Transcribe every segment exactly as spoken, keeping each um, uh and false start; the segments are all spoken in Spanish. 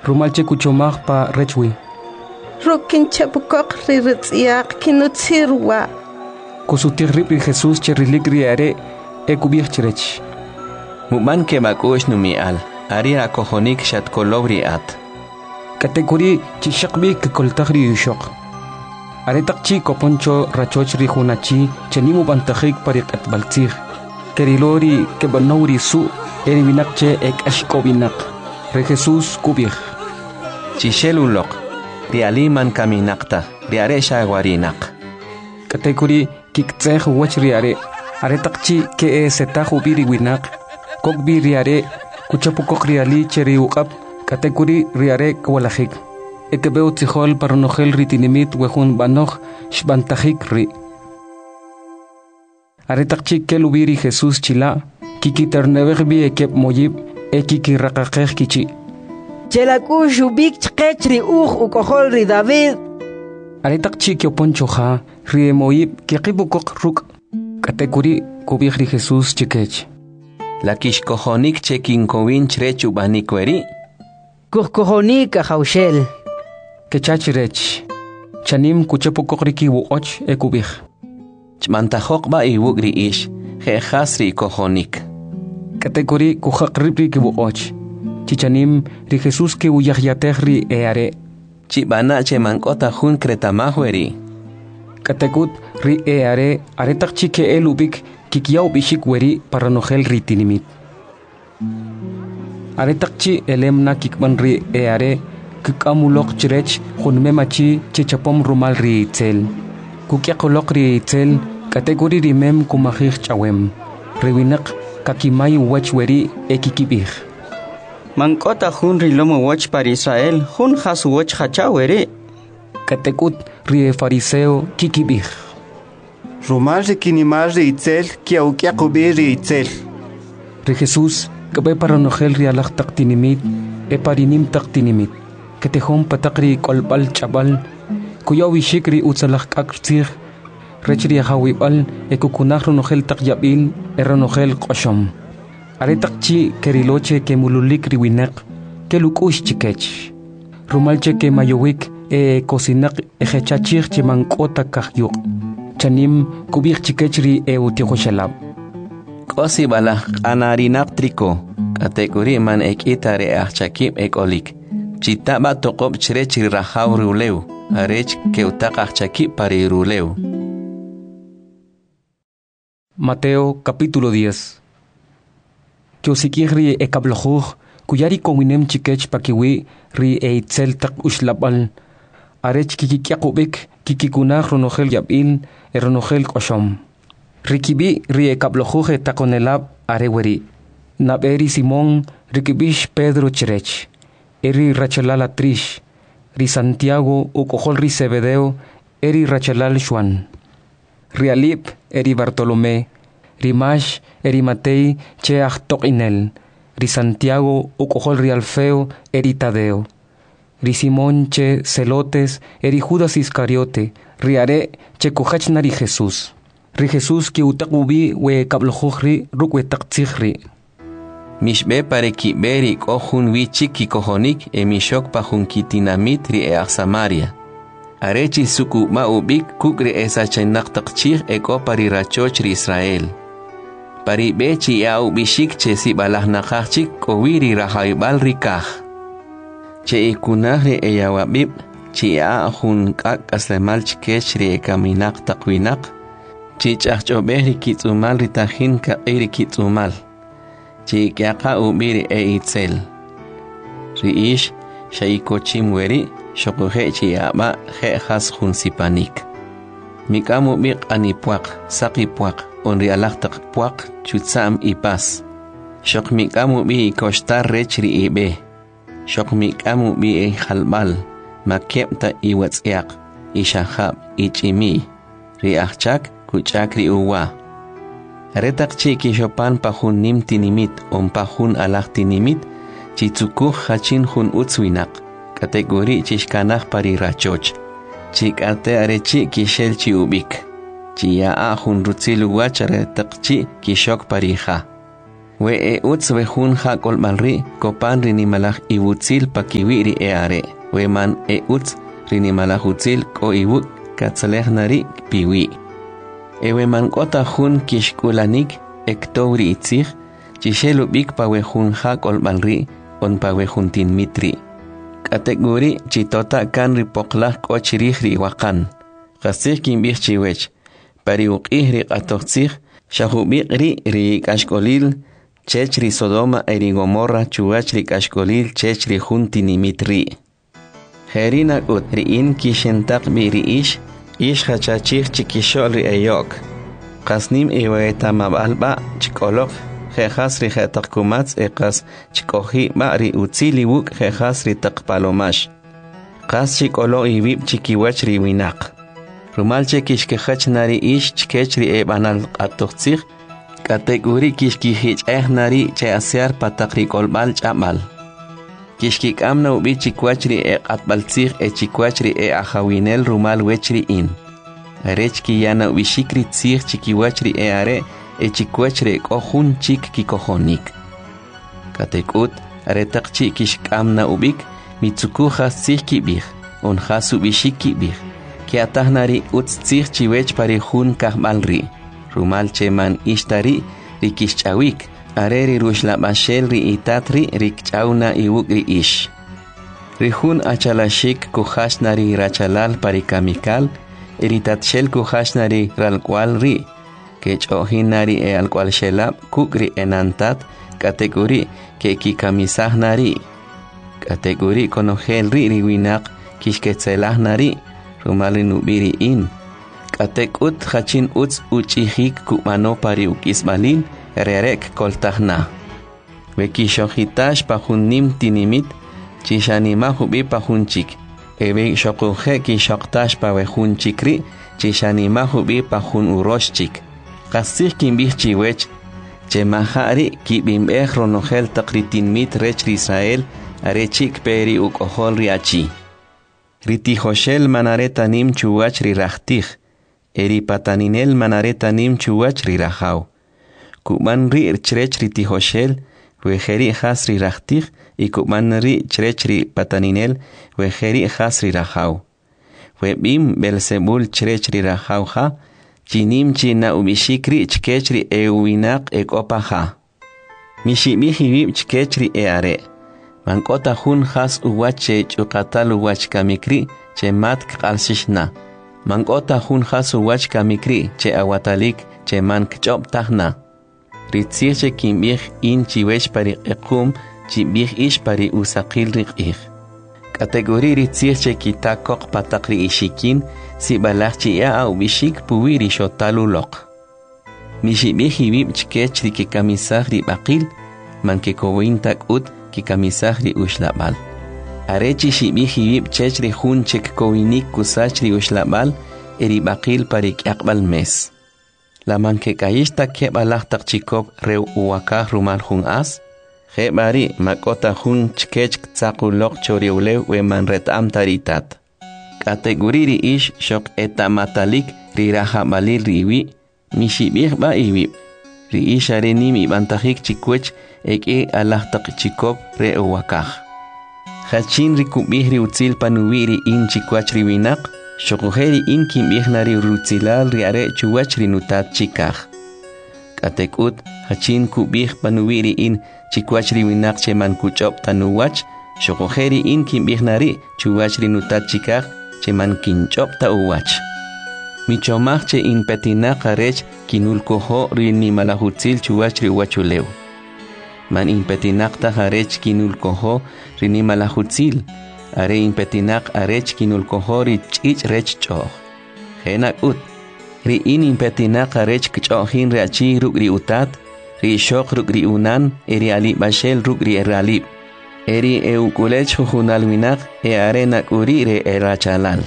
rumalche kuchomaj pa rechwi. Rukin chapukok riritsiak kinutsirwa. Kusutir ripi Jesús cherilik riare ekubir cherech. Muman ke makush numi al, ari akohonik shat kolobri at. Kategori chishakbi kikoltagri yushok. Aretakchi koponcho rachoch rihunachi chenimu bantahik parik at baltir. Kerilori kebanori su erivinakche ek ashkovinak. Re Jesús kubir. Chishelulok, rialiman kaminakta, riare shagwarinak. Kategori kiktseh wach riare. Aretakchi ke e setahu biri winak. Kokbi riare kuchapukok riali cheri uqab. Kategori riare kwalahik. Ekebeu tijol paronogel ritinimit wehun banoch shbantahik ri. Aretakchi ke lubiri Jesús chila. Kiki ternebegbi ekep moyib ekiki rakakeh kichi. Chelaku shubik chkechri uj ukohol ri David. Aretakchi ke oponchoja ri moyib kekibukok ruk. Kategori kubik ri Jesús chikech. La kishkohonik chekin kovin chrechu banikweri. Kuhkohonik ahaushel. Kechachirech. Chanim kuchapukok riki wuoch ekubik. Chmantajok ba iwugri ish. Jehasri kohonik. Kategori kuhakripri ki wuoch. Chichanim ri Jesús ke uyahyatehri eare. Chibana che mankota hun kretamahweri. Kategut ri eare aretak chike elubik kikiau bishik weri paranogel ritinimit. Aretak chi elemna kikman ri eare kikamulok chirech hunmemachi chichapom rumal ri itzel. Kukyakolok ri itzel kategori rimem kumahich chawem. Rewinak kakimay wach weri ekikibih. Mankota hun rilomo wach para Israel hun has wach hachawere. Katekut rie fariseo kikibih. Rumal kinimal ri itzel kiaukia kubi ri itzel. Ri Jesús kabe paranogel ri alak taktinimit e parinim taktinimit. Ketehom patakri kolbal chabal kuyaw ishikri utsalak kaktsir. Rechri hawibal e kukunah ronogel takyabil e ronogel koshom. Aretakchi keriloche ke mululik riwinek ke lukush chikech. Rumalche ke mayowik e kosinak e hechachir chimankota kahyuk. Chanim kubik chikechri e utihoshalab. Kosi bala anarinak triko. Kategori man ek itare achakip ek olik. Chitaba tokob chirechri rahaw ruleu. Arech ke utak achakip pari ruleu. Mateo capítulo diez. Kyosikiri e kablojuj, kuyari kowinem chikech pakiwi ri e itzel tak ushlabal. Arech kikikiakubik, kikikunah ronogel yabil, e ronogel koshom. Rikibi ri e kablojuj e takonelab areweri. Naberi Simón, rikibish Pedro chirech. Eri rachalal atrish. Ri Santiago ukohol ri Zebedeo, eri rachalal Juan. Rialip eri Bartolomé. Rimash eri Matei che achtokinel. Ri Santiago ukohol ri Alfeo eri Tadeo. Ri Simón che Celotes eri Judas Iscariote. Riare che kuhachna ri Jesús. Ri Jesús ki utakubi we kablojuj rukwe taktzihri. Mishbe pare ki beri kohun wichik ki kohonik e mishok pa hun kitinamit ri e Samaria. Arechi suku ma ubik kukri esa chenak takchih eko pari rachoch ri Israel. Pari bechi ya ubishik che si balah nakachik kowiri rahaibal rikah. Che ikunah ri e yawabib chi ya hun kak aslemal chikech ri e kaminak takwinak. Chi chachobeh ri kitzumal ri tahin ka iri kitzumal. Chi kiaka ubiri e itzel. Ri ish shaikochim weri shokohe chi aba he has hun sipanik. Mikamu mik anipuak, sakipuak, onri alaktak puak, chutsam ipas. Shok mikamu bi kostar rechri ibe. Shok mikamu bi e halbal, makepta iwatsiak, ishahab, ichimi. Ri achak, kuchakri uwa. Retak chi kishopan pahun nim tinimit, on pahun alak tinimit, chitsukuh hachin hun utswinak. Kategori chishkanah pari rachoch. Chik arte arechi kishel chi ubik. Chia a hun rutzilu wachare takchi kishok parija. we e uts we hun hakol malri kopan rini malach iwutzil pakiwiri e are we man e uts rini malach utzil ko iwuk katsalech nari piwi e we man kota hun kishkulanik ektowri itzich chishelu bik pa we hun hakol malri on pa we hun tin mitri kategori chitota kan ripoklach ko chirihri wakan qasich kimbich chiwech pari uqihri qatoqsich shahubiqri ri kashkolil chechri Sodoma eri Gomorra chuachri kashkolil chechri juntini mitri herina ut ri in kishentak bi ri ish ish hachachich chikishol ri eyok qasnim ewaeta mabalba chikolok Jejas ri jetaqkumats eqas chikoji ba ri utzili wuk jejas ri taqpalomash qas chikolo ibib chikiwach ri winaq rumal chekishkehach nari ish chkech ri ebanal qatoqtsig kategori kishkihich eh nari che asyar pataqri kolbal chamal kishkikam ubi chikwach ri eqatbaltsig e chikwach ri e ahawinel rumal wechri in arechki yana ubi shikri tsig chikiwach ri e are e chikwachre kohun chik kikohonik katekut aretaqchi kishkamna ubik mitsukuja sihki bih on hasu bishiki bih ki atahnari utsich chiwech pari hun kahmalri rumal cheman ishtari rikishchawik areri rushla bashel ri itatri rikchauna iwukri ish rihun achalashik kuhashnari rachalal pari kamikal eritatshel kuhashnari ralkwal ri que chohinari e al cual shelab kukri enantat kategori que kikamisah nari kategori konogel ri riwinak kishketzelah nari rumali nubiri in katekut hachin uts uchihik kumano pari ukisbalin rerek koltahna vekishohitash pahunim tinimit chishanima hubi pahunchik ebe shokuhe kishoktash pavehunchikri chishanima hubi pahun uroshchik Qasih kimbih chiwech chemahari kibimbeh ronogel taqritin mit rech Israel arechik peri ukohol riachi ritihoshel manaretanim chuwach rirajtij eri pataninel manaretanim chuwach rirajaw kuman ri chrech ritihoshel wejeri has rirajtij y kuman ri chrech ri pataninel wejeri has rirajaw webim belzebul chrech rirajaw ha Chinim china ubishikri chkechri e uinak e kopaha. Mishimihibib chkechri e are. Mankota hun has uwache chukatal uwach kamikri che mat kalsishna. Mankota hun has uwach kamikri che awatalik che man kchop tahna. Ritzirche kimbih in chiwech pari ekum chibih ish pari usakil rikih. Kategori ritzirche kitakok patakri ishikin si balachchi ya au bishik puwiri shotalulok. Mishibihibib chkechri ki kamisahri bakil man ke kowintak ut ki kamisahri ushlabal. Arechi shibihibib chechri hun chek kowinik kusachri ushlabal eri bakil parik yakbal mes. La man ke kayishta ke balachtak chikop reu uwakah rumal hun as. Hebari makota hun chkech tsakulok choriulew we man retam taritat. Kategori ish shok eta matalik riraha balil riwi mishibih ba iwi ri ish areni mi bantahik chikwech ek e alahtak chikop re uwakah hachin rikubih ri utzil panuwiri in chikwach riwinak shokuheri in kimbih nari rutzilal ri are chuwach rinutat chikah katekut hachin kubih panuwiri in chikwach riwinak cheman kuchop tanuwach shokuheri in kimbih nari chuwach rinutat chikah cheman kinchop ta uwach. Michomach che in petina karech kinul koho rini malahutzil chuwach riwachulew. Man in petinak ta harech kinul koho rini malahutzil. Are in petinak arech kinul koho ri chich rech choh. Henak ut. Ri in in petinak arech kchohin reachi ruk ri utat. Ri shok ruk ri unan eri alib bashel ruk ri eralib. Eri eukulech jujunal winak e arenak uri re erachalal.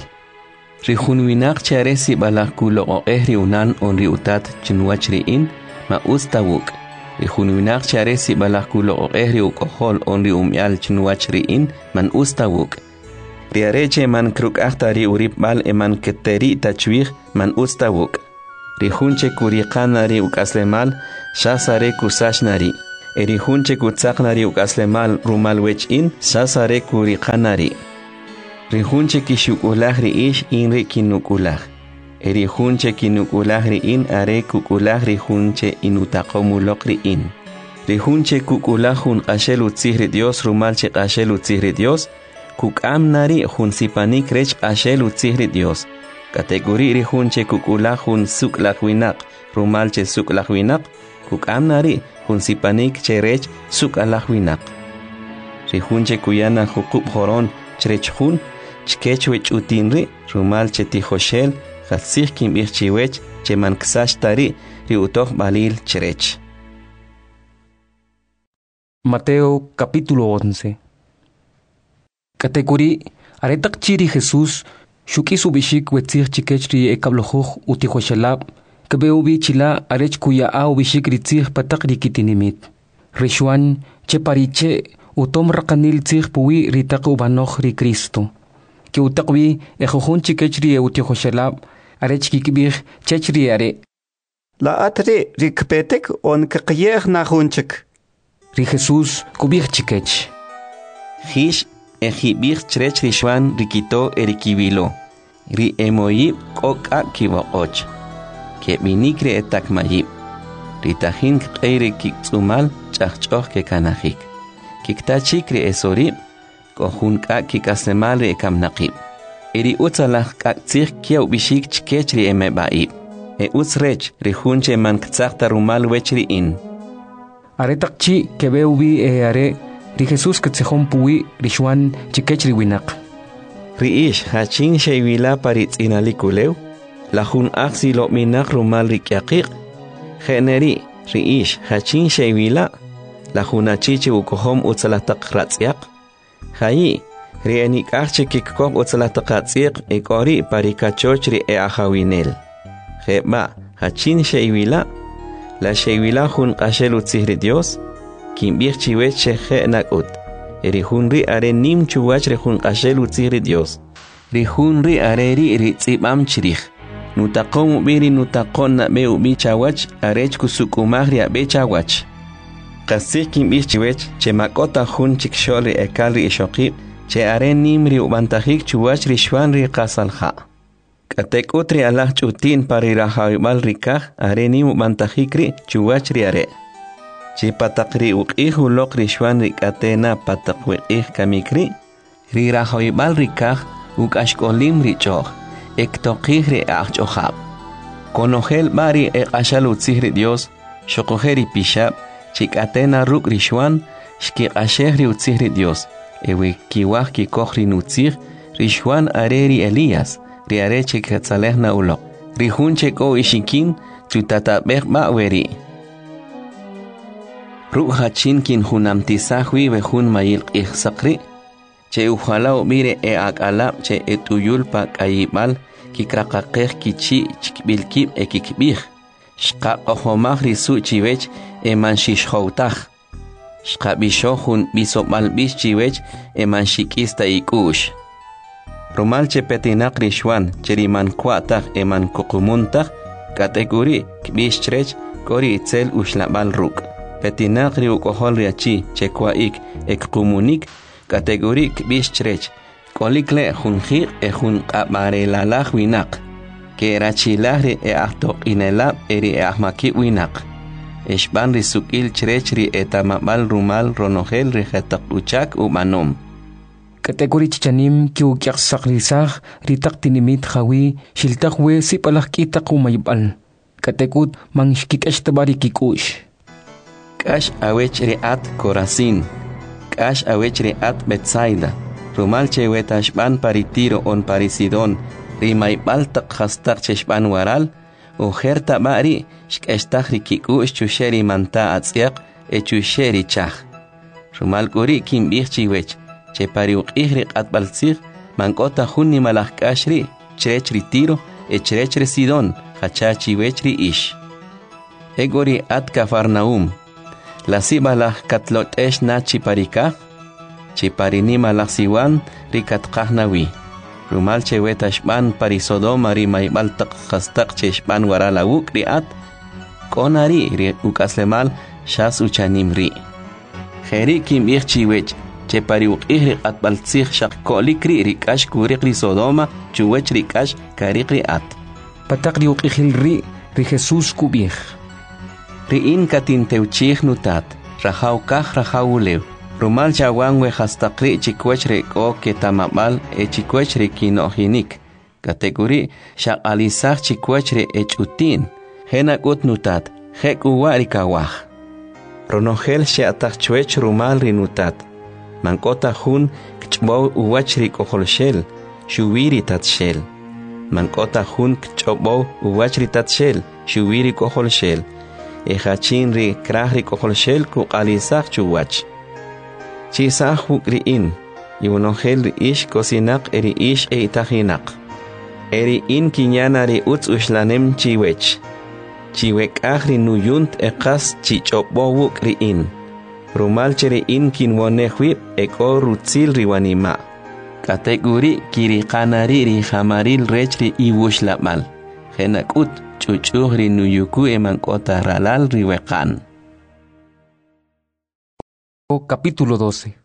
Rihun winak chare si balakulo o ehri unan on ri utat chinwach ri in ma ustawuk. Rihun winak chare si balakulo o ehri ukohol on ri umyal chinwach ri in man ustawuk. Riareche man kruk ahtari urip bal e man keteri tachwih man ustawuk. Rihunche kuriqanari ukaslemal shasare kusashnari. eri hunche kutsaqnari ukaslemal rumal wech'in sasare kuriqanari rihunche kishukulaj riish inri kinukulaj eri hunche kinukulaj riin are kukulaj rihunche inutaqomuloq riin rihunche kukulaj hun qashel utzihri Dios rumalche qashel utzihri Dios kuk'amnari hun sipanik rech qashel utzihri Dios kategori rihunche kukulaj hun suklaj winaq rumalche suklaj winaq kuk'amnari hun sipanik cherech sukalaj winaq rihunche kuyana huquq horon cherechjun chkech wech'utinri rumalche tijoshel Jatzich kimbich chiwech cheman ksashtari riutoj balil cherech. Mateo capítulo once. Categorí aretak chiri Jesús shuki subishik wetzich chikech ri ekablojuj utijoshelab kebeubi chila arech kuya a ubishik ritzich patak rikitinimit. Rishwan chepariche utom rakanil tzich puwi ritak ubanoj ri Cristo. Que utakwi ejojun chikech ri utijoshelab arech kikibich chechri are. La atre rikpetek on kakiyeh na hunchik. Ri Jesús kubich chikech. Hish ejibich cherech rishwan rikito erikibilo. Ri emoyib koka kibokoch. Ke minikre etak mayib. Ritahin kere kiksumal chachchoch ke kanahik. Kiktachik re esorib kohun ka kikasemal re ekamnaqib. Eri utzalach kaktzich kiaw bishik chkech ri emebaib. E utzrech rihunche man ktzachta rumal wechri in. Aretak chi kebeubi e are ri Jesús ketzejón puwi rishwan chikech ri winak. Riish hachin sheywila paritz inalikulew. Lahun aksi lo minak rumal rikyakik. Generi riish hachin sheywila. Lahun achiche ukohom utzalatak ratzyak. Hayi Rienik arche kikok utzalatakatziq ikori parikachochri e ahawinel. Jeba, hachin sheywila. La sheywila hun qashel utzihri Dios. Kimbich chiwech sheje nakut. Erihunri are nim chuwachre hun qashel utzihri Dios. Rihunri are ri ritzibam chirich. Nutaqom ubiri nutaqon na be ubi chawach arech kusukumahri abe chawach. Qasik kimbich chiwech chemakota hun chiksholi ekalri ishokib. Che are nimri ubantajik chuwach rishwan ri qasalha. Katek utri alah chutin pari rahawibal rikah are nim ubantajikri chuwach ri are. Che patakri uqih ulok rishwan ri katena patak wiqih kamikri. Ri rahawibal rikah ukashkolim ri choh. Ektoqih ri achchohab. Konojel bari e qashal utzih ri Dios. Shokoheri pishab. Chikatena ruk rishwan. Shki qasheh ri utzih ri Dios. Ewe kiwah ki kohri nutzir, rishwan areri Elias, ri areche katzaleh na ulok. Rihunche ko ishikin, tutatabek ba'weri. Ruk hachin kin hunamtisahwi vehun mayil qihsakri. Che uhalao mire e akalab che etuyul pa kayibal, kikrakakeh kichi chikbilkib e kikbih. Shqa kohomah risu chiwech e manshishhoutaj. Shqabishohun bisomal bichiwech eman shikista ikush. Rumalche petinak rishwan cheriman kuatak eman kukumuntak kategori kbishrech kori itzel ushlabal ruk. Petinak riukohol riachi chekwaik ekumunik kategori kbishrech kolikle hunjir e hun qabarelalaj winak. Kerachilahri e ahtok inelab eri e ahmaki winak. Eshban risukil cherechri etamabal rumal ronogel rijetak uchak umanom. Kategori chichanim kiu kiaksaklisaj ritak tinimit jawi shiltak we sipalak kitak umayibal. Kategut mangshkik eshtabari kikush. Kash awech riat Corazin. Kash awech riat Betsaida. Rumal cheweta shban paritiro on parisidon. Rimaibal tak hastak cheshban waral. Ujerta bari shkestajri kikush chusheri manta atziak e chusheri chaj. Rumal kuri kim bichchiwech che pari uqihri qatbaltzig mankota junni malajkashri cherechri tiro e cherechri sidon hachachiwechri ish. Egori at Cafarnaum. La sibalaj katlotesh na chiparika chiparini malajsiwan rikatkahnawi. Rumal cheweta shban pari Sodoma ri maibal tak khastak cheshban warala wuk riat konari ri ukaslemal shas uchanim ri kheri kim ich chiwech che pari uqih at baltsig shaq kolikri rikash kuriqri Sodoma chuwech rikash kariqri at pataqri uqihil ri ri Jesús kubih ri in katin teuchih nutat rahaw kah rahawulew rumal chawan we hastaqri chikwech reko ke tamabal e chikwech rekinohinik kategori shaq alisaq chikwech re echutin henakut nutat hek uwari kawah ronogel sheatach chuech rumal rinutat mankota hun kchbo uwachri koholshel shuwiri tatshel mankota hun kchbo uwachri tatshel shuwiri koholshel e hachin ri krahri koholshel ku alisaq chuwach chisaq hukriin yunogel ri ish kosinaq eri ish e itahinaq eri in kinyana ri utz ushlanem chiwech chiwek ahri nuyunt eqas chichobo kriin rumal chere in kinwonehwi eko rutzil riwanima kategori kiri qanari ri hamaril rechri iwushlamal henakut chuchuhri nuyuku emankota ralal riweqan. Capítulo doce.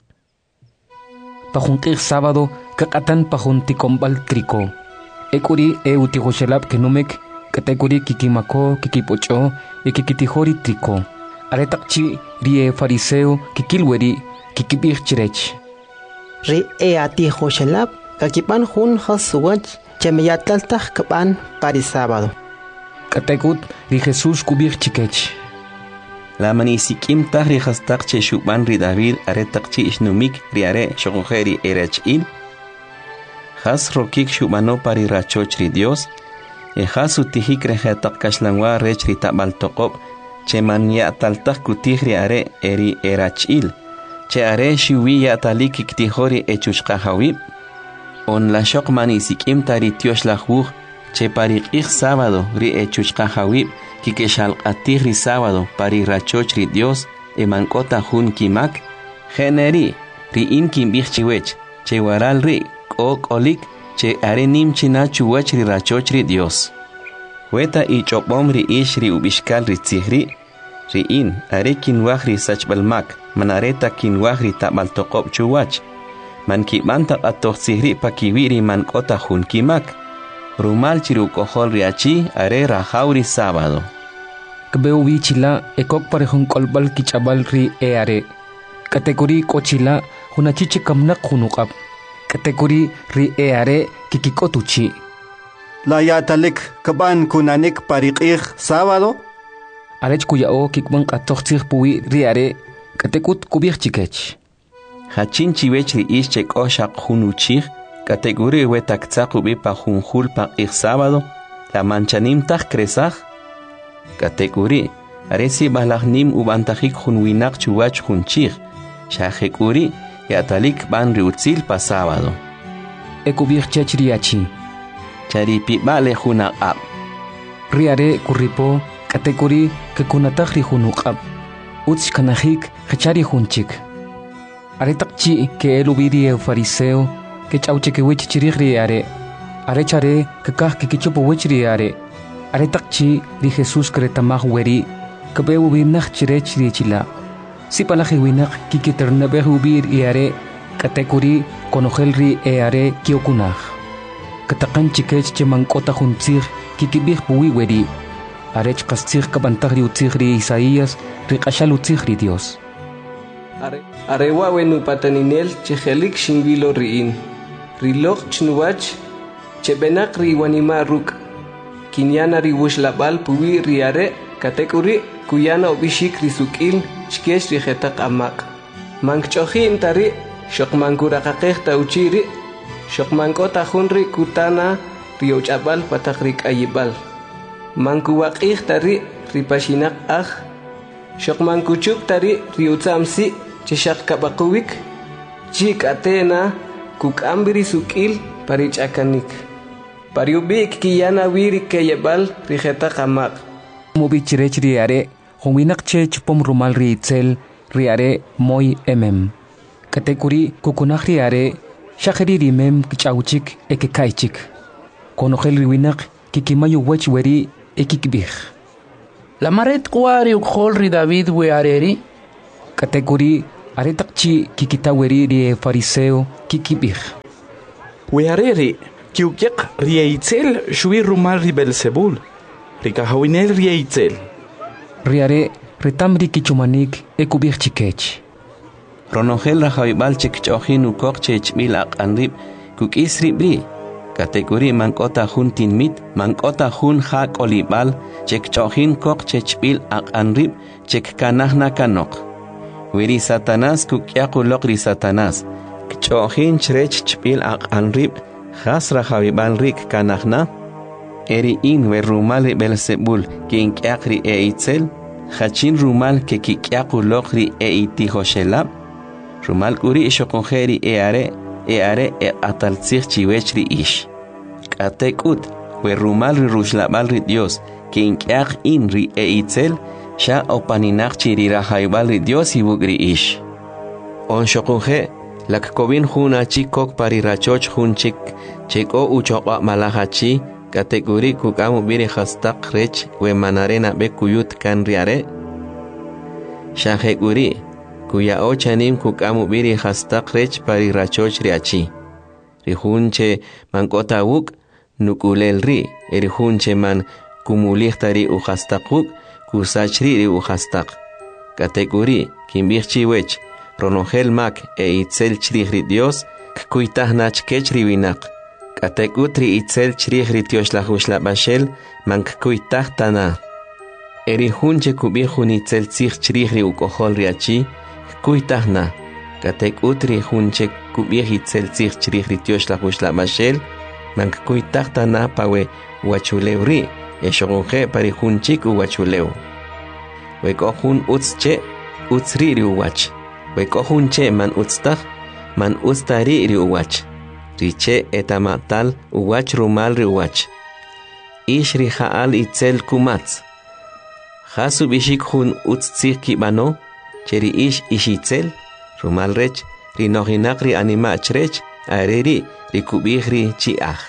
Pajunqih sábado kakatan pajunticombal trico ekuri e utihoshelab kenumek kategori kikimako kikipocho e kikitihori trico aretaqchi rie fariseo kikilweri kikibih chirech ri e atihoshelab kakipan hun hasuwach chemeyatlaltaj kapan qari sábado kategut ri Jesús kubih chikech la manisikim tahri hastaq che shuban ri David aretaqchi ishnumik ri are shogojeri erachil has rokik shubano pari rachoch ri Dios e has utihik rejetaq kashlanwa rech ri tabal toqob che man ya taltaq kutih ri are eri erachil che are shuwi ya talik iktihori echushqa hawib on la shoq manisikim tari tiosh la juj che pari qih sábado ri echushqa hawib kikeshal atih ri sábado pari rachoch ri Dios e mankota hun kimak generi ri in kimbih chiwech che waral ri ok olik che are nim china chuwach ri rachoch ri Dios weta i chopom ri ish ri ubishkal ri tzihri ri in are kinwaj ri sachbalmak manareta kinwaj ri tabal toqob chuwach man kibanta atoh tzihri pakiwi ri mankota hun kimak rumal chiru kohol ri achi are rahaw ri sábado kbeu wi chila ekok parehun kolbal kichabal ri e are kategori kochila hunachichi kamnak hunuqab kategori ri e are kikikotuchi la yatalik kaban kunanik pariqih sábado arech kuyao kikban qatoqtsig puwi ri are katekut kubih chikech hachin chiwech ri ish che koshaq hunuchig kategori wetakzaqubi pa junjul pa ih sábado la manchanim taj kresaj kategori aresi balagnim ubantajik junwinak chuwach junchig shajekuri yatalik ban riutzil pa sábado ekubih chechriachi charipi bale juna ab riare kuripo kategori ke kunataj ri junuqab utz kanajik khachari junchik aretaqchi ke elubiri fariseo que chauche que wech chirigri are are chare que kah que kichupo wechri are are takchi di Jesús kretamah weri que be ubinach chirechri chila si palaje winach kikiterna be ubir i are kategori konogelri e are kiokunach katakan chikech chemankota juntzig kikibih puwi weri are chqastzig kabantagri utzigri Isaías riqashal utzigri Dios are are wa wenu pataninel chehelik shingilo riin rilok chnuwach chebenak riwanima ruk kinyana riwushlabal puwi riare kategori kuyana obishik risukil chkesh rijetaq amaq mankchohin tari shokmankuraqaqej tauchiri shokmankota junri kutana rioch'abal pataqrik ayibal mankuwaqij tari ripashinaq aj shokmankuchuk tari riutsamsi chishaq kabaquwik chik atena kukambiri sukil parichakanik pariubik kiyana wiri kayebal rijeta qamaq mubi chirech riare honwinak che chupom rumal riitzel riare moy emem kategori kukunaq riare shaqri rimem kichauchik ekekaichik konogel riwinak kikimayo wech weri ekikbih La maret kuari ukhol ri David we areri. Kategori aretakchi kikitaweri ri fariseo kikibir. We areri kiukiak riaitzel shui rumal ri Belzebul. Rikahawinel riaitzel. Riare retamri kichumanik ekubir chikech. Ronogel rajaibal chekchojin ukok chechbil aqanrib kuk isribri. Kategori mankota hun tinmit, mankota hun hak olibal, chekchojin kok chechbil aqanrib chekkanahna kanok. Wiri Satanás kukyakulok ri Satanás. Kchojin chrech chbil aqanrib, has rajaibal rik kanahna. Eri in we rumal Belzebul kin kyakri e itzel, hachin rumal ke kikyakulok ri e itihoshelab. Rumal kuri shokongeri e are, e are e ataltzir chiwechri ish. Katekut, we rumal ri rushlabal ri Dios, que inkyak in ri e itzel, sha opaninach chiri rahaibal ri Dios ibugri ish. On shokonge, lak kovin huna chikok pari rachoch hun chik, cheko uchoqa malahachi, kategori kukamu biri hastak rech, we manarena be kuyut kan riare. Shaheguri, kuya ochanim kukamu biri hastak rech pari rachoch riachi. Rihunche man kota wuk nukulel ri, erihunche man kumulihtari u hastakuk, kusachri ri u hastak. Kategori, kimbirchi wech, ronogel mak e itzel chirihri Dios, kuitah nach kechri winak. Kategutri itzel chirihri tioshla bashel, man kuitah tana. Erihunche kubihun itzel tzich chirihri u kohol riachi, kuitahna. Katek utri hunche kubih itzel tzich chirihri tioshla hushla bashel, man kuitahta pawe wachulewri, eshogonje pari hunchik u wachuleu. Wekohun utzche, utzri ri uwach. Wekohunche man utztah, man ustari ri uwach. Riche etamatal uwach rumal ri uwach. Ish ri haal itzel kumatz. Hasu bishik hun utztzich kibano, cheri ish ishitzel, rumal rech, ri nohinak ri anima chrech, areri ri kubih ri chiach.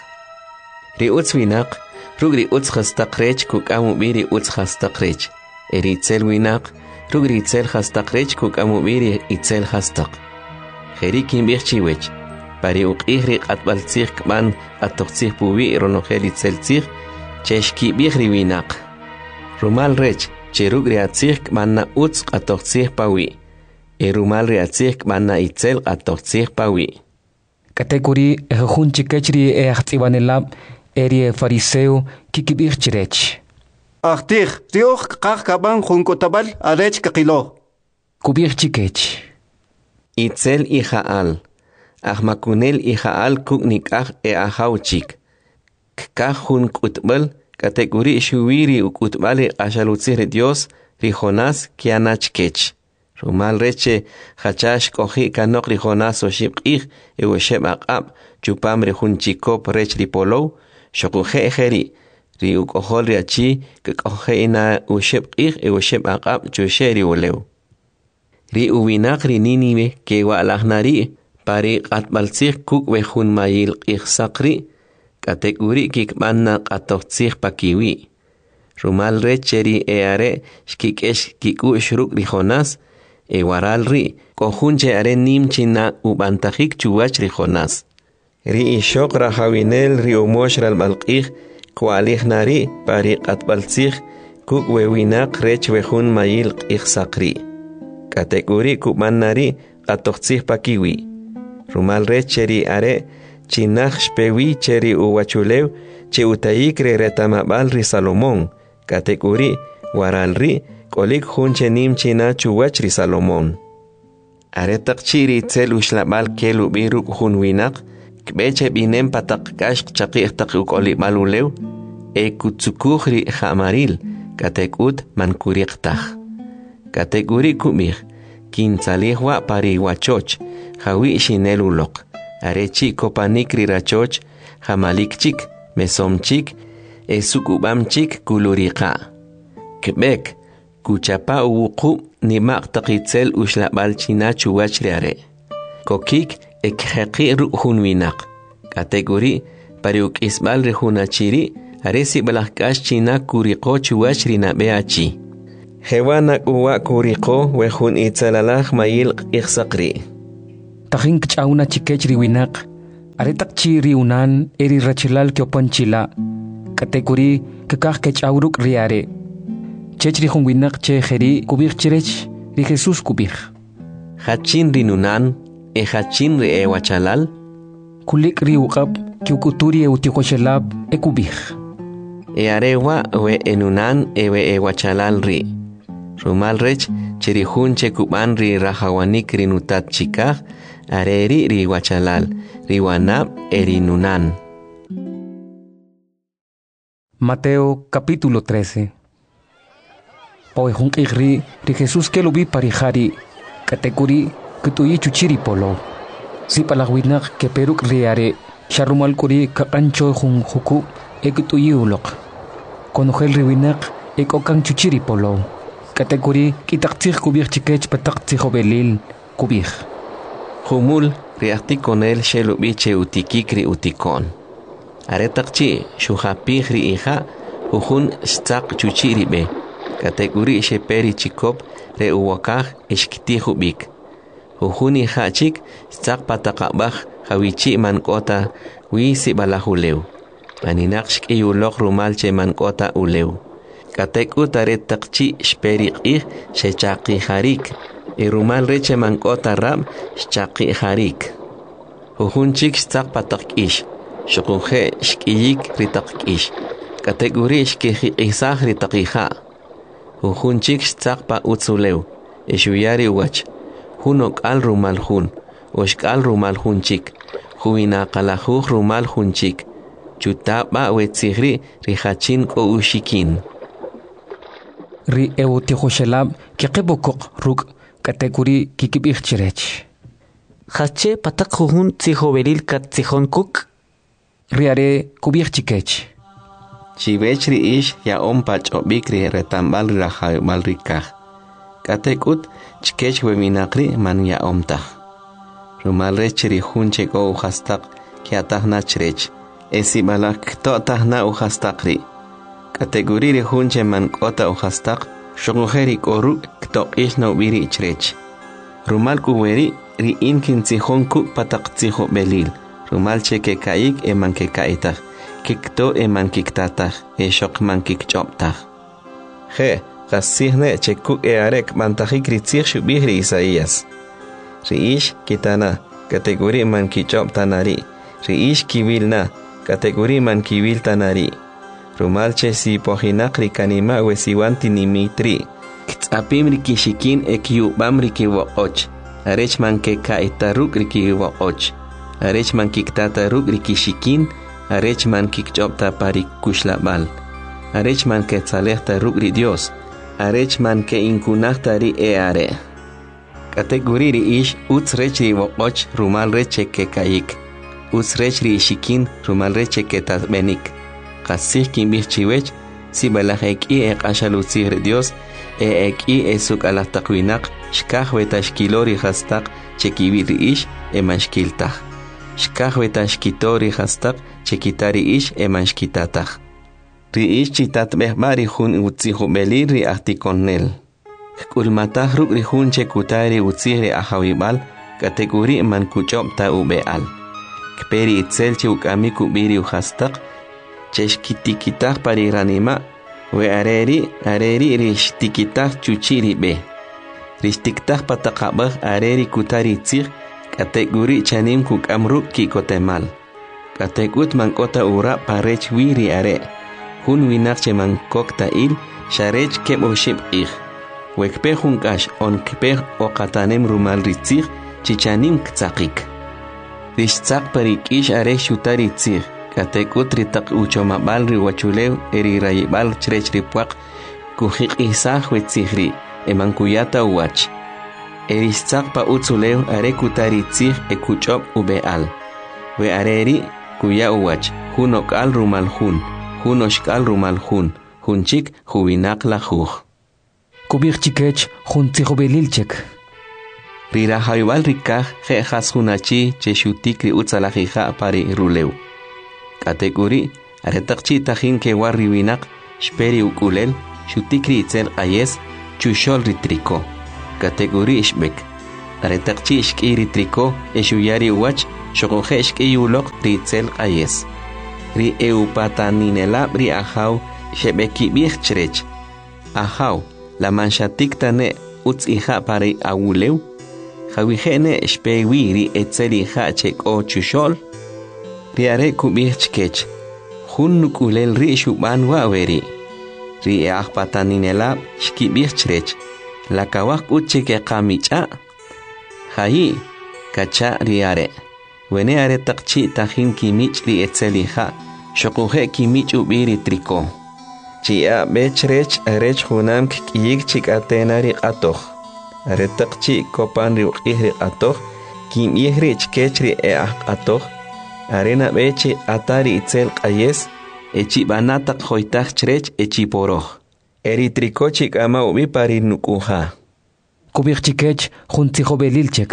Ri utzwinak, rug ri utz hastak rech kukamu biri utz hastak rech. Eri itzel winak, rug ri itzel hastak rech kukamu biri itzel hastak. Jeri kimbih chiwech, pari uqih ri qatbal tzich kban atoqtzich pubi ronogel itzel tzich, cheshki bih ri winak. Rumal rech, cherug ri atzich kban na utz atoqtzich pawi. Erumal ri atzich kban na itzel atoqtzich pawi. Kategori ehun chikechri e achtibanelab eri fariseo kikibir chirech. Achtih, rioch kak kaban junkotabal arech kakilo. Kubir chikech. Itzel ihaal. Ahmakunel ihaal kuknikah e ahauchik. Kakun kutbal kategori shuwiri ukutbali ashalutzir Dios rijonas kianachkech. Rumal reche hachash kohi kanok rijonas oshibqih e osheb aqab chupam rihunchikop rech ripolo shokuje ejeri ri ukohol riachi kakoje ina oshibqih e osheb aqab chusheri oleu. Ri uwinak ri ninive ke walahnari pari qatbaltzih kuk wehun mayil qih sakri kategori kikmanna qatoqtzih pakiwi. Rumal recheri eare shkikesh kiku shruk rijonas e waral ri kohunche are nimchina ubantajik chuwach rijonas. Ri ishok rahawinel ri umosh ralbalqih kualih nari pari qatbaltzih kuk wewinak rech wehun mayil qih sakri. Kategori kumanari qatoqtzih pakiwi. Rumal recheri are chinach shpewi cheri uwachulew che utayik re retamabal ri Salomón. Kategori waral ri kolik hunche nim china chuwach ri Salomón. Aretak chiri tzel ushlabal kelu biruk hun winak, kbeche binem patak kash chakih tak ukoli malulew, e kutsukuh ri hamaril, katekut mankurik tah. Kategori kumih, kintzalihwa pari wachoch, hawi shinelulok, arechi kopanik ri rachoch, hamalikchik, mesomchik, e sukubamchik kulurika. Kbek, kuchapa uwuqub nimaq taqitzel ushlabal china chuwach riare. Kokik ekheqi ru'hun winak. Kategori pariuk isbal rihunachiri aresi balakash china kuriko chuwach rinabeachi. Hewana uwa kuriko wehun itzalalaj mayil ikhsaqri. Tajin kchauna chikech riwinak, aretak chi riunan eri rachilal kiopanchila, katekuri kakaj kechawruk riare. Chech rihun winak che jeri kubich chirech ri Jesus kubich. Hachin rinunan e hachin ri e wachalal. Kulik riuqab kiukuturi e utikoshelab e kubich. E arewa we enunan e we e wachalal ri. Rumal rech chirihun che kuban ri rahawanik rinutat chikaj. Areri ri wachalal, riwanab erinunan. Mateo capítulo trece. Poejun igri ri Jesús que lo vi parijari, katekuri kutuyi chuchiri polo. Si palagwinak que peruk riare, sharumal kuri kakancho jun juku e kutuyi ulok. Konogel riwinak e kokan chuchiri polo. Katekuri kitaktir kubir chikech pataktir belil kubir. Humul riakti con él shelubiche utikikri utikon. Aretakchi shuhapigri hija ujun stak chuchiribe. Kateguri sheperi chikop re uwakaj ishkitihubik. Ujun hija chik stak patakabaj hawichi mankota wisi balahuleu. Aninakshk iyulok rumalche mankota uleu. Katekut aretakchi shperi ih shechaki harik. Irumal reche mankota rab shchaqi harik. Ujunchik stak patak ish. Shukunje shkiyik ritak ish. Kateguri shkiji isaj ritakija. Ujunchik stak pa utzuleu. Ishuyari wach. Hunok al rumal hun. Ushk al rumal hunchik. Huina kalajuj rumal hunchik. Chutaba wetzigri rihachin ko ushikin. Ri eutihoshelab kikibokok ruk. Kateguri kikibich chirech. Hache patak jujun tzijovelil kat tzijon kuk. Riare kubich chikech. Chivechri ish ya ompach obikri retambal raja malrikaj. Katekut chikech weminakri man ya omtaj. Rumalre chiri hunche go uhastak kiatahna chirech. Esi balak to tahna uhastakri. Kateguri ri hunche man kota uhastak. Shogojeri koru ktok ish no biri chrech. Rumal kuweri ri inkin tzijon kuk patak tzijo belil. Rumal cheke kaik e man ke kaitaj. Kikto e man kiktataj. E shok man kikchoptaj. Je, gasihne chekuk e arek mantajik ritzich shubihri Isaías. Ri ish kitana, kategori man kichop tanari. Ri ish kivilna, kategori man kivil tanari. Rumalche si pojinak rikanima wesiwanti nimitri. Ktsapim rikishikin ekiubam rikiwoch. Arechman ke kaitaruk rikiwoch. Arechman kiktataruk rikishikin. Arechman kikchopta parik kushlabal. Arechman ke tzalehtaruk ri Dios. Arechman ke inkunakta ri eare. Kategori ri ish utzrech riwoch rumal reche ke kaik. Utzrech ri shikin rumal reche ke tatbenik. Kasih kimbih chiwech, si balaj eki e kashalutzir Dios, e eki e suk alatakwinak, shkaj wetashkilori hastak, chekibiri ish, e manshkiltaj. Shkaj wetashkitori hastak, chekitari ish, e manshkitataj. Ri ish chitat behbari hun utzihu beliri ahtikonnel. Kulmataj ruk ri hun chekutari utziri ahawibal, kategori man kuchopta ubeal. Kperi itzel chukami kubiri uhastak, cheshkitikitah pariranima, we areri, areri rishtikitah chuchiri be. Rishtiktah patakabah areri kutari tzir, kateguri chanim kuk amruk kikotemal. Kategut mankota ura parech wiri are. Hun winakche mankokta il, sharech kebo shib ich. Wekpe hunkash on kpe okatanem rumal ritzir, chichanim ktsakik. Rishtzak parik ish are shutari tzir. Katekut ritak uchomabal riwachulew eri rayibal chrech ripuak kujik isah wetzihri emankuyata uwach. Eriszak pa utzulew are kutari tzih e kuchop ubeal. We areri kuya uwach hunokal rumal hun, hunoshkal rumal hun, hunchik hubinak la juj. Kubik chikech hun tzihobelilchek. Rira haibal rikaj jejas hunachi che shutikri utzalajija pari rulew. Kategori aretaqchi tajin ke warri winak shperi ukulel shutikri itzel ayes chushol ritriko kategori ishbek aretaqchi ishki ritriko eshuyari wach shogoje ishki ulok ritzel ayes ri eupataninelab ri ahaw shebeki bichtrech ahaw la manchatik tane utz hija pare awuleu jawijene shpewi ri etzeli hachek o chushol riare kubichkech hun nukulel ri shuban waweri ri ahpataninelab shkibichtrech la kawak uchike qamicha hayi kacha riare wene are taqchi tajin kimich ri etzeli ha shoquje kimich ubiri triko chia bechrech arech hunam kiyik chikatenari atoh are taqchi kopan ri uqihri atoh kim yehrich kechri e atoh arena beche atari itzel qayes echi banata khoitach chrech echi poroh eri triko chikama ubi pari nukuha kubikchikech juntijo belilchek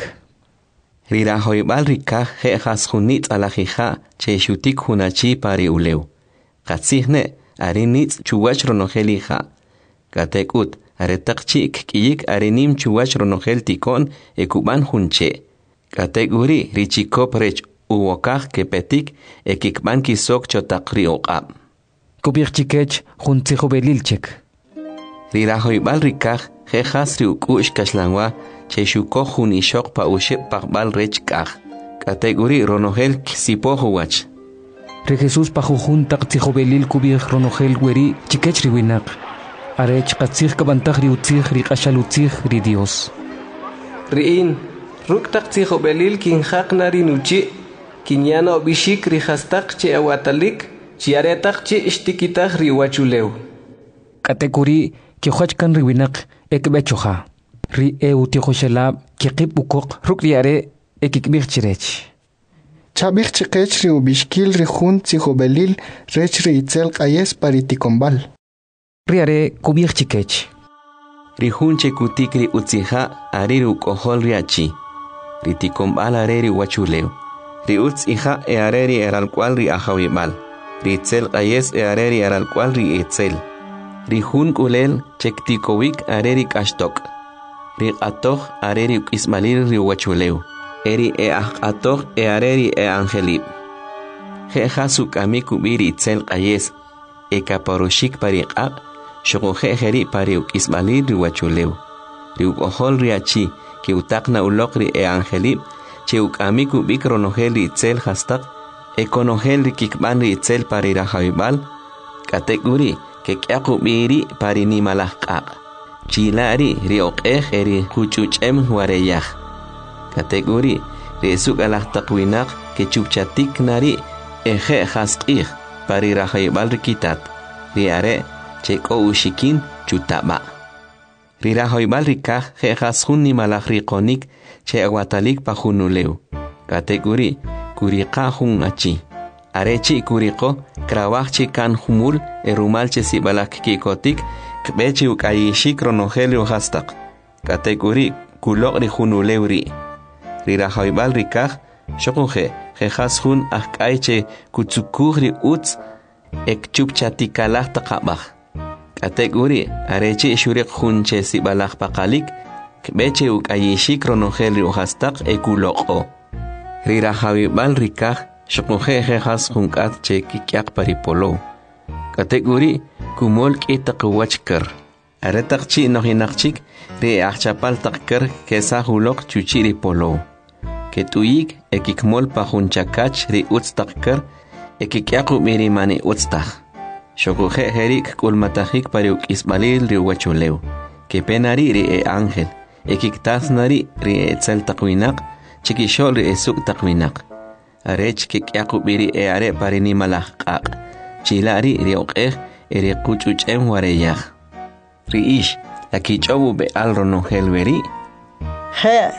Rira hoibal rika he has hunit alajija che shutik hunachi pari uleu. Katsihne arinit chuwach ronohelija. Katekut aretakchi kiyik arinim chuwach ronohel tikon ekuban hunche. Kateguri richikop rech uwokaj kepetik ekikban kisok chotakri oqab. Kubikchikech juntijo belilchek. Rira hoibal rika he has riukush kashlangwa che shuko hunishok pa ushe pakbal rech kaj. Kategori ronohel kisipohuwach. Re Jesús pajujun taqtijo belil kubij ronohel weri chikech riwinak. Arech qatzij kabantaj riutzij ri qashalutzij ri Dios. Riin, ruk taqtijo belil kin haqnari nuchi, kinyana obishik ri hastak che awatalik, chi aretak che ishtikitaj ri wachuleu. Kategori kihuachkan riwinak ekbechoja. Ri eutijo shelab kikib ukok ruk riare ekikbij chirech. Chabich chikech ri ubishkil ri jun tzihobelil rech ri itzel qayes paritikombal. Riare kubij chikech. Ri jun chekutik ri utzija ari ri ukohol riachi. Ri tikombal are ri wachuleu. Ri utzija e are ri eralcual ri ajawibal. Ri itzel qayes e are ri eralcual ri itzel. Ri jun kulel chektikowik are ri kashtok. Ri atoh are ri ukismalil ri wachuleu. Eri e atoh e areri e angelib. Jeja su kamiku biri itzel qayes. E kaparoshik pariqab. Shogoje jeri pariuk ismalil riwachuleu. Riuk ohol riachi. Ki utakna ulokri e angelib. Che ukamiku bik ronohel ri itzel hastak. E konohel ri kikban ri itzel parirajawibal. Kateguri ke kyaku biri parinimalahqaq. Chilari ri oqej eri kuchuchem wareyaj. Kategori resuk alaqtaqwinak ke chupchatik nari eje hasqij pari rajaybal rikitat riare cheko ushikin chutaba rirajaybal rikaj je hasjun ni malajriqonik che aguatalik pajunuleu. Kategori kuriqa jun achi arechi kuriqo krawajchi kan humul erumalche sibalak kikotik kbechi ukayishik ronohelio hastaq. Kategori kuloqri junulewri Rirajaybal rikaj, shokunje, jejas jun ajkaiche kutsukugri utz, ek chupchatikalaj taqabaj. Kategori, areche shurik junche sibalaj pakalik, kbeche ukayishik ronojel riojastak ekuloko. Rirajaybal rikaj, shokunje jejas junkat che kikyak paripolo. Kategori, kumol kitakwachkar. Aretakchi nohinakchik, re achapal takkar kesa hulok chuchiri polo. Ketuyik ekikmol pajunchakach ri utztakkar ekikyaku mirimani utztak. Shokuje herik kulmatajik pariuk ismalil ri wachuleu. Kepenari ri e ángel. Ekiktasnari ri e tzal takwinak. Chikishol ri e suk takwinak. Arech kikyaku miri e are parini malajqaq. Chilari ri oqej eri kuchuchem wareyaj. Ri ish la kichobu be al ronohel veri. He.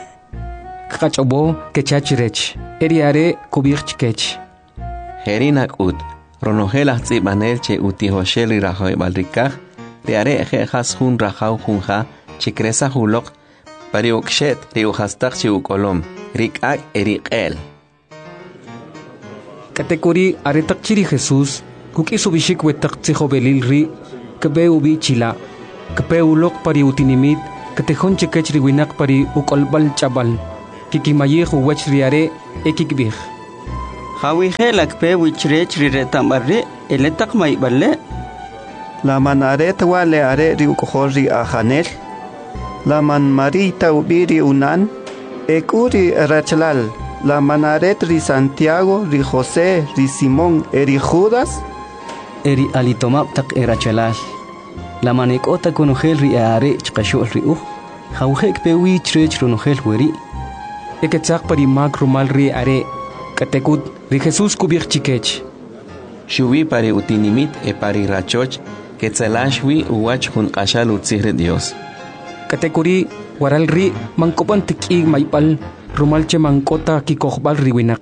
Kachobo kechachirech. Eriare kubirchkech. Herinak ut. Ronohel ahzibanel che utihoshel ri rajoy balrikaj. Riare jejas jun rajau junja. Chikresa hulok. Pariukshet ri uhastak chi ukolom. Rikak eriqel. Kategori aretak chiri Jesús. kukiso bishik wetak tsiho belil ri kebe ubi chila kebe ulok pari utinimit katejon chekech riwinak pari ukolbal chabal kikimayih uwach riare ekikbih Hawi helak pe wichrech riretambarri eletak maiballe La manaret wale are ri ukohori ajanel La man marita ubiri unan Ekuri rachlal La manaret ri Santiago ri José ri Simón eri Judas Eri alitomap tak erachalal La manekota konogel ri are chqashol ri uh Hawhek pe wichrech ronogel weri Eketsak pari mag rumal ri are katekut ri Jesús kubir chikech Shuwi pari utinimit e pari rachoch Quetzalashwi uwach hun qashal utzihre Dios. Katekuri waral ri mangkopan tiki maipal rumalche mangkota kikohbal riwinak.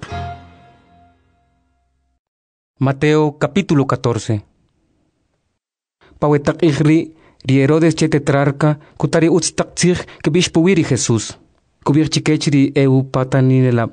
Mateo capítulo catorce. Pawetak ihri ri Herodes che tetrarca kutari utstak tzih kebish puwiri Jesús. Kubir chikech ri eu pataninelab.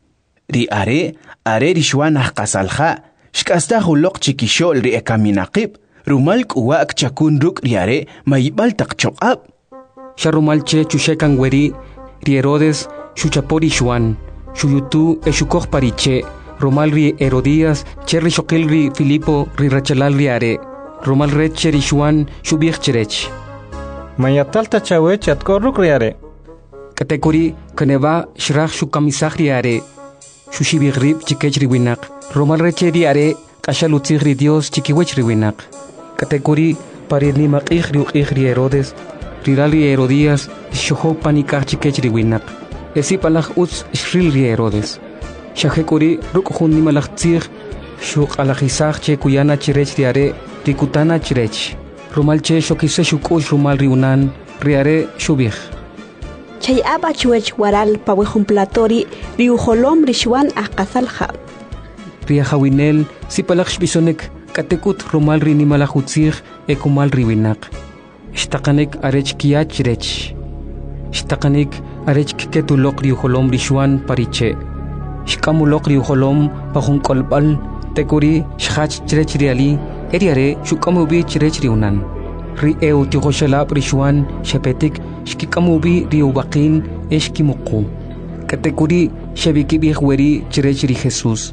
Ri are are ri shwanah qasalha shkasta hulok chikishol ri ekaminaqib. Rumal kuwa chakun ruk riare maibal tak chokap. Sharumalche chushekan weri ri Herodes shuchapori shuan shuyutu eshukoh pariche Romal ri Herodías cherri shokil ri Filipo ri rachalal riare Romal reche ri shuan shubich cherech Mayatalta chawe chatko ruk riare Katekuri kaneva shrach shukamisach riare shushibich rib chikech riwinak Romal reche riare kashalutzich ri Dios chikiwech riwinak Katekuri parirni maqih ri uqih ri Herodes rirali Herodías shoho panikach chikech riwinak esi palach utz shril ri Herodes shahekuri rukhun ni malach tzig shuq alakhisach che kuyana chirech riare rikutana chirech rumalche shokise shukush rumal ri unan riare shubih chay aba chuech waral pawehun platori ri uholom rishwan aqasalha ri hawinel si palach bisonek katekut rumal ri ni malachutzig ekumal riwinak Shtakanik arech kiach rech Shtakanik arech ketulok ri uholom rishwan pariche Shkamulok ri uholom pahun kolbal tekuri shach chrech riali eriare shukamubi chrech riunan ri eu tigoshalab rishwan shapetik shkikamubi ri ubaqin eshkimuqu katekuri shabiki weri chrech ri Jesus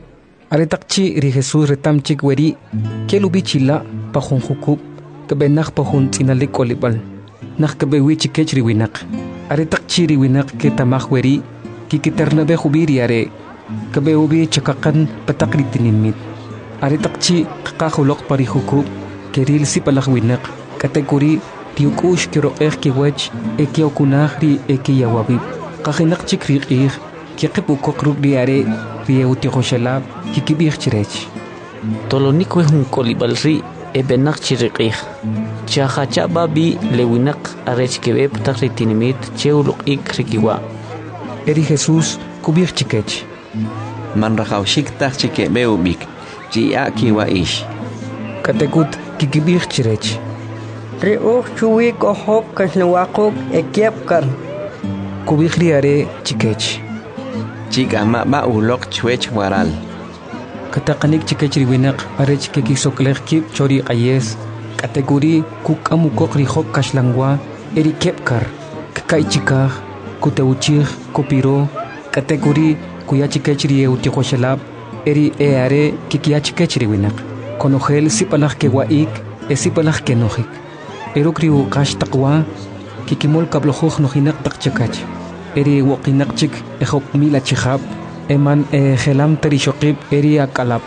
Aretakchi ri Jesús retamchik weri kelubi chila pahun hukub kebenak pahun tinalik kolibal nak kebewi chikech riwinak aretakchi riwinak ke tamak weri kikiternabe hubiri are kebeubi chakakan patakri tinimit aretakchi kakahulok pari hukub keril si palak winak kategori tiukush kiro ek kiwech ekiokunah ri ekiyawabib kahinak chik riqih kikipukok ruk ri are ri eutihoshalab kikibih chirech Tolonik wehun kolibal ri ebenak chiriqih chahacha babi lewinak arech kebeb takritinimit cheuluk ik rikiwa Eri Jesús kubir chikech Man rahawshik tak chike beubik Chia kiwa ish Katekut kikibir chirech Ri uq chuwi kohok kasnawakuk ekiapkar Kubir riare chikech Chika ma ba ulok chwech waral Katakanik chikech riwinak arech kekisoklech kip chori qayes Kategori kukamukok rihok kashlangwa eri kepkar Kakai chikah kuteuchih kopiro kategori kuyachikech ri eutihoshalab eri eare kikiyachikech riwinak konogel sipalach kewaik esipalach kenojik erokri uqash taqwa kikimol kablojuj nojinak taqchakach eri woqinaqchik ejok mila chihab eman ejelam tarishoqib eri akalab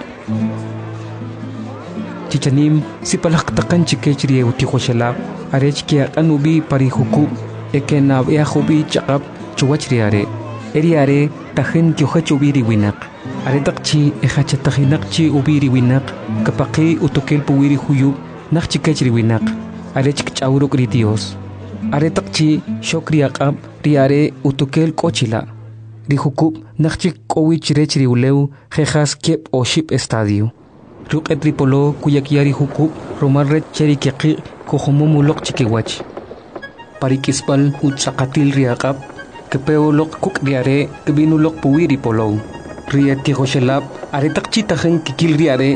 chichanim sipalach taqan chikech ri eutihoshalab arech kiaqanubi parihukub ekenab eahubi chaqab chuwach riare eriare tajen kyohach ubiri winak aretakchi ejachatahinakchi ubiri winak kapaqi utokel puwiri huyub nakchikech riwinak arechk chawruk ri Dios aretakchi shokri aqab riare utokel kochila rihukub nakchik kowich rech riuleu jejas kep o ship estadio ruk etripolo kuyakiari hukub roman rech cherikeki kohomumulok chikiwach Parikispal utsakatil riakap kepeolok kuk riare kebinulok puwiri polow rieti hoshelab aretak chitajen kikil riare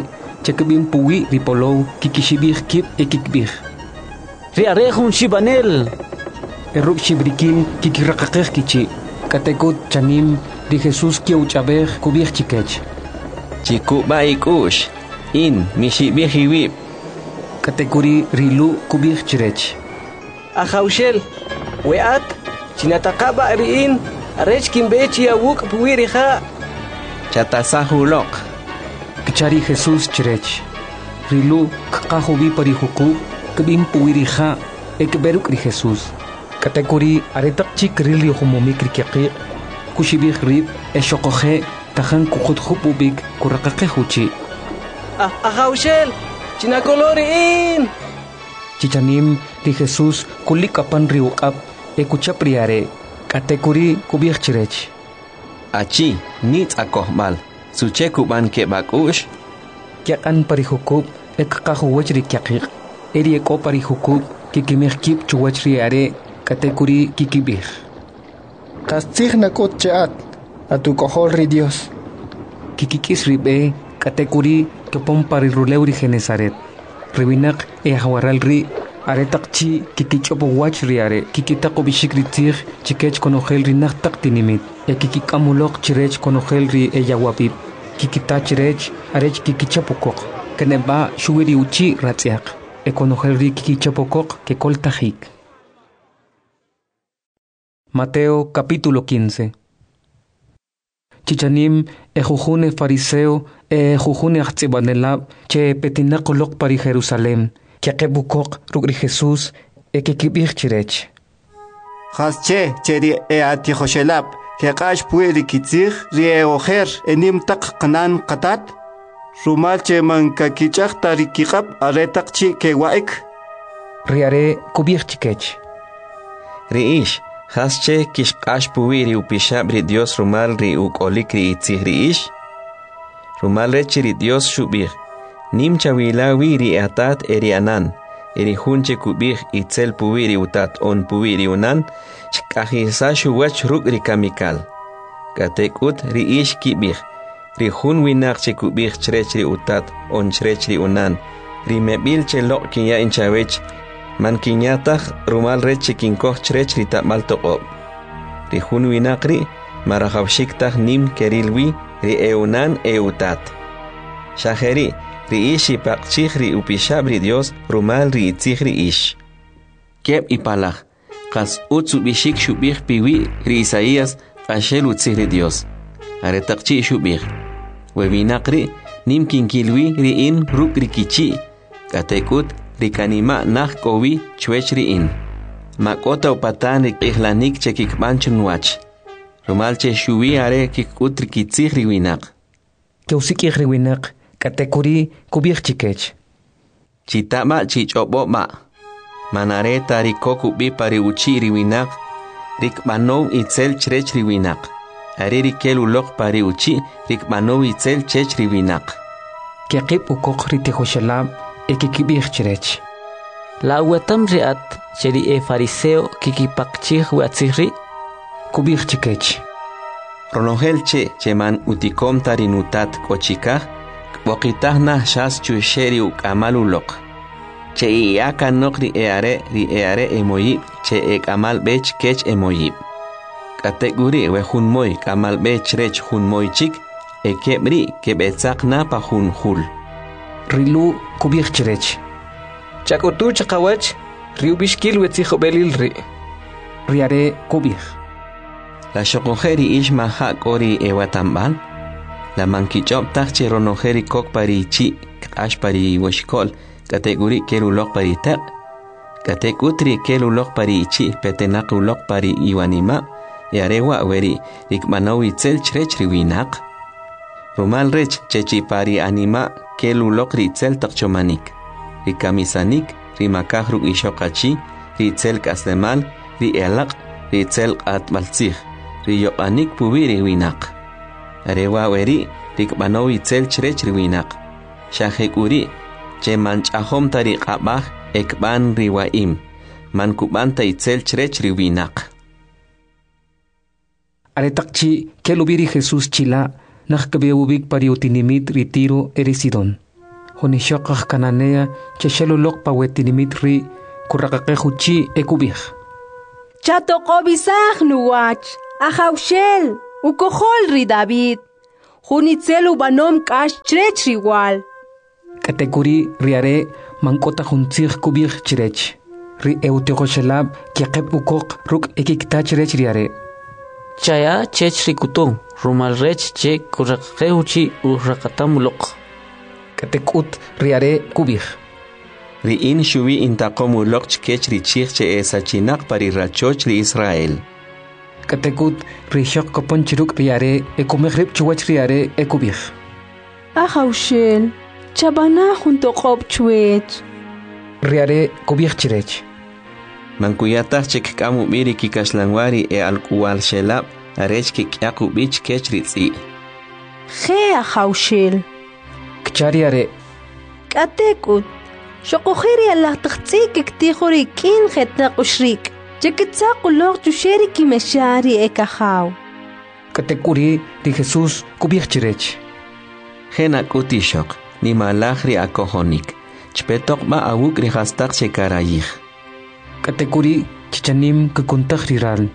chakabin puwi ripolow kikishibih kip ekikbih. Riarejun shibanel. Eruk shibrikin kikiraqaqih kichi. Katekut chanim ri Jesús kiauchabeh kubih chikech. Chikuba ikush. In mishibih iwib. Katekuri rilu kubih chirech. Ajaushel. Weat. Chinataqaba riin. Arech kimbechi awuk puwiriha. Chatasahulok. Kichari Jesús chirech. Rilu kakahubi parihuku. Kabim puwiriha. Ekberuk ri Jesús. Katekuri aretak chik rili humomik rikiqi. Kushibih rib eshokoje. Tajan kukutjupubik kurakaqe huchi. Ah, Ajaushel. Chinakoloriin. Chichanim ri Jesús kulikapan riuqap. Ekuchapriare. Katekuri kubih chirech. Achi, nit akohmal. Suche kuban ke bakush. Kyakan parihukub ekakahuwach ri kyaqiq. Eri eko parihukub kikimih kip chuwachriare. Katekuri kikibih. Kastzig nakot cheat. Atukohol ri Dios. Kikikis ribe. Katekuri kepom pariruleu ri Genesaret. Ribinak e hawaral ri. Aretak chi kikichopo wach riare. Kikitako bishik ritir. Chikech konogel ri naktak tinimit. E kikikamulok chirech konogel ri e yawapip. Kikita chirech arech kikichapokok. Keneba shuwiri uchi ratziak. E konogel ri kikichapokok ke koltajik. Mateo capítulo quince. Chichanim e jujune fariseo e jujune achzibanelab che petinakolok pari Jerusalem. Kiakebukok rugri Jesús e kikibih chirech. Hasche cheri e atihoshelab. Kekash pueri kitzig rie ojer enim tak kanan katat. Rumal che man kakichak tarikikab aretak chi ke waik. Riare kubih chikech. Riish. Hasche kishkash puwiri upishab ri Dios rumal ri ukolik ri itzih riish. Rumal rechi ri Dios shubih. Nim chawilawi ri atat eri anan. Eri hunche kubih itzel puwiri utat on puwiri unan. Chkahisa shuwach ruk ri kamikal. Katekut ri ish kibih. Ri hun winak che kubih chrech ri utat on chrech ri unan. Ri mebil che lok kinya inchawech. Man kinyatach rumal reche kinkoh chrech ri tabal toqob. Ri hun winakri marahawshiktach nim kerilwi ri eunan eutat. Shaheri ri ishi pakchich ri upishab ri Dios rumal ri itzich ri ish. Keb ipalach kas utsu bishik shubih piwi ri Isaías ashel utzich ri Dios. Aretakchi shubih. Webinakri nim kinkilwi ri in ruk ri kichi. Katekut rikanima nah kowi chwech riin. Makota upatan rik ihlanik che kikbanchun wach. Rumal che shuwi are kikut rikitzih riwinak. Keusikih riwinak, katekuri kubih chikech. Chitama chichobo ma. Manareta rikoku bi pari uchi riwinak. Rikmanov itzel chrech riwinak. Are rikel ulok pari uchi rikmanov itzel chech riwinak. Kiakip ukok ritehoshalab. Ekikibih chirech. La uatam riat cheri e fariseo kikipakchih watzihri. Kubih chikech. Ronogel che cheman utikom tarinutat kochikah. Bokitah nah shas chusheri ukamalulok. Che iaka nokri eare ri eare emoyib. Che ek amal bech kech emoyib. Kateguri we hun moy kamal bech rech hun moy chik. Ekebri kebetzak na pa hun hul. Rilu kubih chirech. Chakotu chakawach riu bishkil wetzijo belil ri. Riare kubih. La shokojeri ish mahak ori ewatambal. La mankichop tachi ronojeri kok pari chi ash pari washkol. Kateguri kelulok pari tak. Katekutri kelulok pari chi petenak ulok pari iwanima. Yarewa weri rikmanawi tzel chrech riwinak. Rumal rech chechi pari anima kelulok ritzel takchomanik. Rikamisanik rimakahru ishokachi ritzel kaslemal ri elak ritzel atmaltzih riyopanik puwiri winak. Arewa weri rikbano itzel chrech riwinak. Shahekuri che manchahom tariqabah ekban riwaim. Mankubanta itzel chrech riwinak. Aretakchi kelubiri Jesús chila. Nakkabeubik pariutinimit ritiro erisidon. honishokah kananea cheshelulok pawetinimit ri kuraqaqejuchi ekubih. Chatokobisaj nuwach, ajaushel, ukojol ri David. Junitzel ubanom kash chrech igual. Katekuri riare mankota juntzig kubih chirech. Ri euteoshelab kiaqeb ukok ruk ekikta chirech riare. Chaya chech rikutung, rumal rech che kuraqeuchi uraqatamulok. Katekut riare kubih. Riin shuvi intaqomulok chkech richich che esachinak pari rachoch li Israel. Katekut rishok kopon chiruk riare ekumegrib chuwach riare ekubih. Ajaushel, chabana junto qob chuech. Riare kubih chirech. Mankuyatach chek kamu miri kikashlanwari e alkuwal shelab arech kikyaku bich kech ritzi. Je ajaushel. Kchariare. Katekut. Shokojiri Allah tachzik ktihori kin jetnak ushrik. Chekitsaku log tusheri kimeshari ekahaw. Katekuri di Jesús kubih chirech. Jena kutishok ni malachri akohonik. Chpetok ma awuk rihastak chekarayih. Katekuri chichanim kukuntag riral.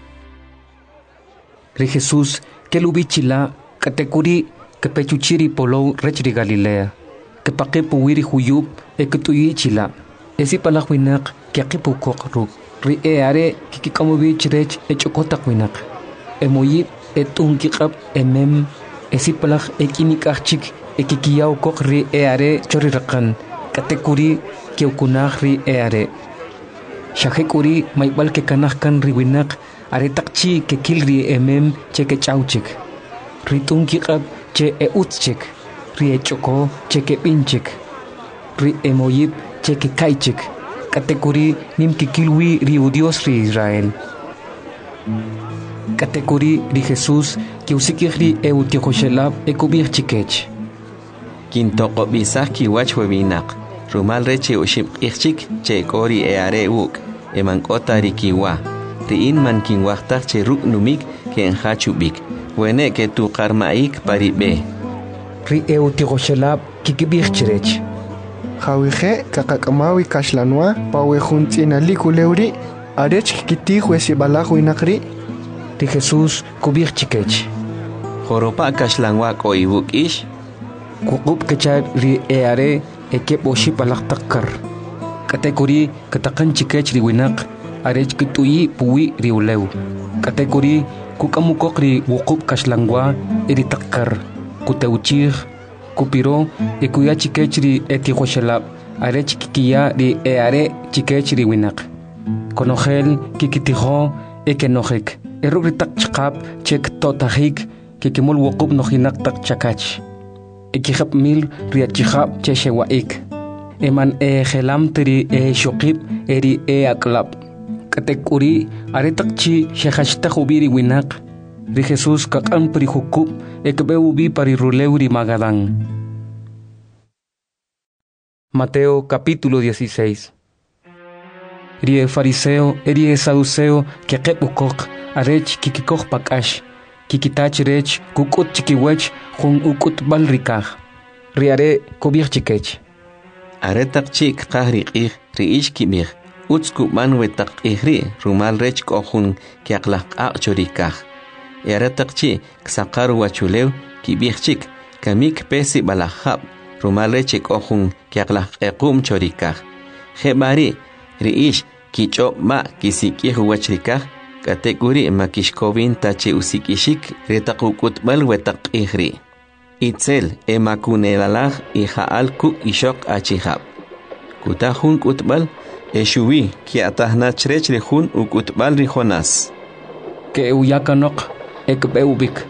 Ri Jesús kelubichila katekuri kepechuchiri polo rechri Galilea. Kepake puwiri huyub e kutuyi chila. Esi palakwinak kiakipu kokruk. Ri e are kikikamubi chirech e chokotak winak. E moyib e tunkikab e mem. Esi palak e kinikachik e kikiyaw kok ri e are chorirakan. Katekuri kiukunak ri e are. Shakekuri maibal ke kanahkan ri winak are takchi ke kilri e mem che ke chauchik. Ri tunkikab che e utchik. Ri e choko che ke pinchik. Ri e moyib che ke kaichik. Katekuri nim kikilwi ri udios ri Israel. Katekuri ri Jesús ki usikih ri e utiojoshelab e kubir chikech. Kintoko bisah ki wach webinak. Rumal reche ushib ichik che kori e are uk. E mankota ri kiwa. Riin man kinwachtak che ruk numik ke enhachubik. Wene ke tu karmaik paribe. Ri e utiojoshelab kikibir chirech. Jawije kakakamawi kashlanwa pawe juntina likuleuri arech kiti juesi balajo inakri. Ri Jesús kubir chikech. Joropa kashlanwa ko ibuk ish. Kukub kechar ri e are e kep oshi palak takkar. Katekuri katakan chikech ri winak arech kituyi puwi ri ulew. Katekuri kukamukok ri wukub kashlangwa iri takkar. Kuteuchir kupiro e kuya chikechri etihoshelab are chikiya ri e are chikechri winak konogel kikitijo e kenojek e rubritak chqap chek totahik kikimul wokub nojinak tak chakach e kihap mil ri achihab cheshewaik eman e gelam tri e shokib eri e aklab katekuri are takchi shehashta hubiri winak Ri Jesús kakam prihukub ekbeubi pariruleuri magadán. Mateo capítulo dieciséis. Rie fariseo, erie saduceo, que kepukok, arech kikikok pakash, kikitach rech, kukut chikiwech, jun ukut balrikaj. Riare kubir chikech. Aretak chik kahrik ih, riish kimir, utsku manwetak ihri, rumal rech kohun kiaklak achorikaj. Yaratakchi ksaqaru wachulew kibihchik kamik pesi balahab rumalreche kohun kiaklaq equm chorikaj jebari riish kich'o ma kisikij wachrikaj katekuri makishkobin tache usikishik retaqukutbal wetaq ihri itzel emakunelalaj ijaal ku ishok achihab kutahun kutbal eshuwi kiatajnachrech rejun ukutbal rijonas ke uyakanok ekbeubik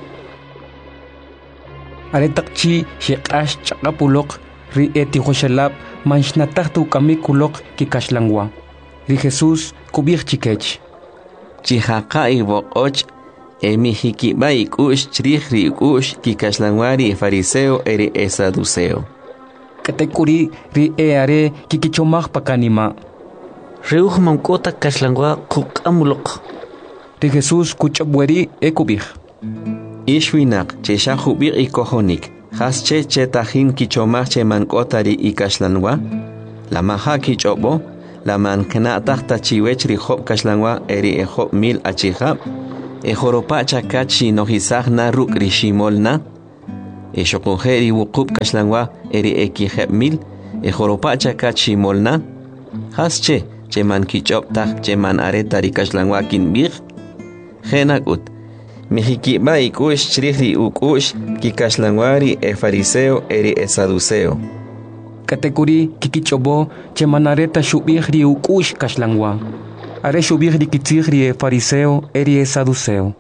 aretakchi shiqash chaqapulok ri etihoshelab manshnatahtu kamikulok kikashlangwa ri Jesús kubir chikech chihaqa iboqoch emihikiba ikush chrij ri ikush kikashlangwari fariseo eri esaduceo katekuri ri eare kikichomaj pakanima Reuj mankota kashlangwa kukamulok Ri Jesús kuchabweri ekubir Ishwinak cheshahubir ikohonik has che che tajin kichomach che mankotari ikashlanwa la maha kichobo la mankna tahta chiwech ri hop kashlanwa eri e hop mil achihab e joropa chakachi no hisagna ruk rishimolna e shokongeri wukup kashlanwa eri e kiheb mil e joropa chakachi molna has che che man kichop tak che man areta ri kashlanwa kinbir genakut Mijikiba ikush chirihri ukush kikashlanwari e fariseo eri e saduceo. Katekuri kikichobo che manareta shubihri ukush kashlangwa. Are shubihri kitzihri e fariseo eri e saduceo.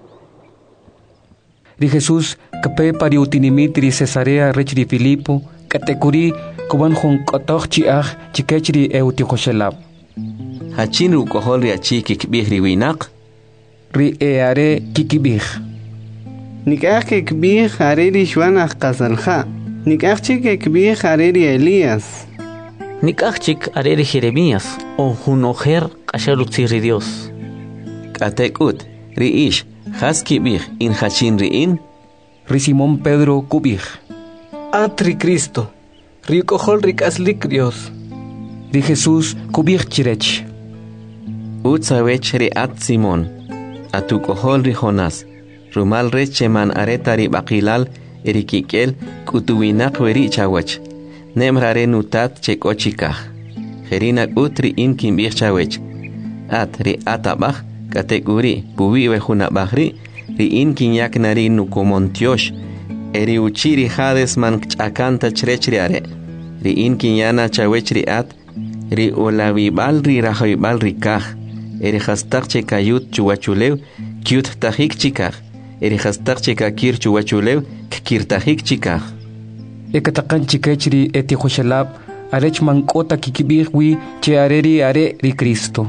Ri Jesús kape pari utinimitri Cesarea rechri Filipo katekuri kuban hun kotoch chiach chikechri e utihoshelab. Hachin rukohol achi kikbihri winak. Ri e are kikibih. Nikach kikbih are ri shwanach kasalcha. Nikach chik kikbih are ri Elías. Nikach chik are ri Jeremías. O hunojer kashalutziri Dios. Katekut, ri ish, has kibih in hachin ri in. Ri Simón Pedro kubih. Atri Cristo. Ri kohol ri kaslik Dios. Ri Jesús kubih chirech. Utzawech ri at Simón. Atu kohol ri Jonás, rumal reche man areta ri bakilal erikikel kutuwinak weri chawach, nemrare nutat chekochikah, jerinak utri in kimbir chawech, at ri atabach kateguri puwi wejunabahri ri in kinyak nari nukomontiosh, eri uchiri hades man chakanta chrechriare, ri in kinyana chawech ri at, ri olawibal ri rahoibal ri kah, eri hastak che kayut chuwachulew kyut tahik chikar eri hastak che kakir chuwachulew kir tahik chikar ekatakan chikechri eti khoshalab arech mankota kikibihwi che areri are ri Cristo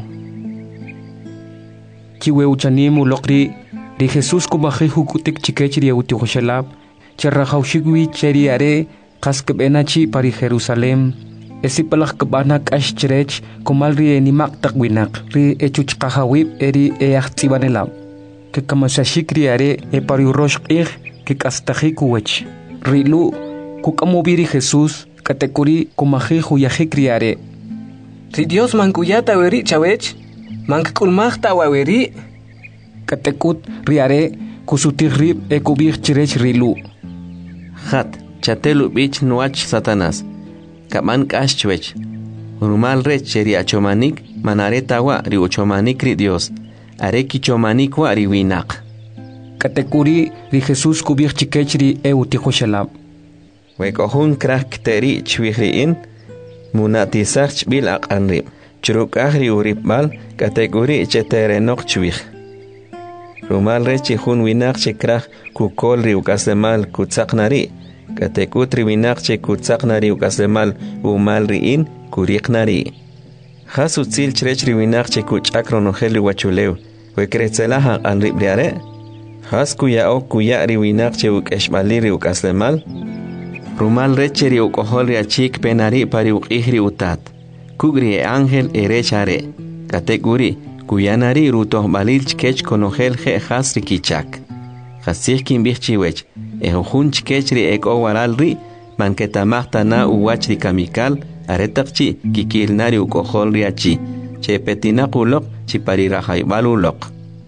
kiwe uchanimu lokri ri Jesús kubahi hukutik chikechri uti khoshalab che rahaushigwi cheri are kaskbenachi pari Jerusalem esi palak kabana kash chirech kumal ri nimak takwinak ri echuch kahawib eri e achtibanelab ke kamasashikri are e pari rosh ir ke kastahi kuwech ri lu kukamubiri Jesús katekuri kumahi huyahikri are ri Dios mankuyata weri chawech mankulmachta waweri katekut ri are kusutirrib e kubir chirech ri lu hat chatelu bich nuach Satanás Kaman kashchwech. Rumal rech ri achomanik manareta wa ri uchomanik ri Dios. Are kichomanik wa ri winak. Katekuri ri Jesús kubir chikechri e utihoshalab. Wekohun krak teri chwihri in munatisach bil aqanri. Churukah ri uribal katekuri cheterenok chwih. Rumal rech hun winak chikrak kukol ri ukasemal kutsaknari. Katekut riwinak che kutsaknari ukasemal umal riin kuriknari. Hasu tsil chrech riwinak che kuchakronogeli wachulew. Wekretzelaha an ribriare. Has kuya o kuya riwinak che ukeshmaliri ukasemal. Rumal reche ri ukohol riachik penari pari ukihri utat. Kugri e ángel erechare. Katekuri kuyanari rutoh balil chkech konogel je has rikichak. Hasih kimbichiwech. Ehun chkechri eko waralri manketamachta na uwachri kamikal aretakchi kikilnari ukohol riachi che petinakulok chiparirajaibalulok.